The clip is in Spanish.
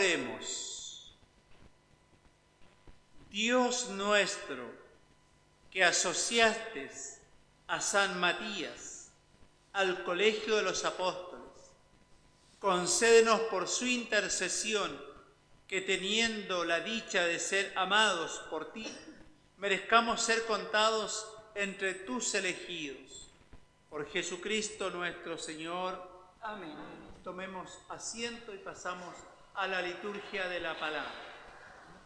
Oremos. Dios nuestro, que asociaste a San Matías al colegio de los apóstoles, concédenos por su intercesión que, teniendo la dicha de ser amados por ti, merezcamos ser contados entre tus elegidos. Por Jesucristo nuestro Señor. Amén. Tomemos asiento y pasamos a la liturgia de la palabra.